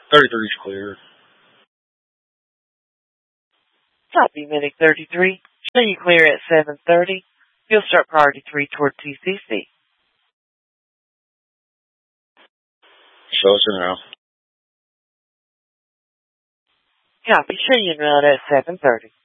33 is clear. Copy, Medic 33. Show you clear at 7:30. You'll start priority 3 toward TCC. Show us in now. Copy, show you en route at 7:30.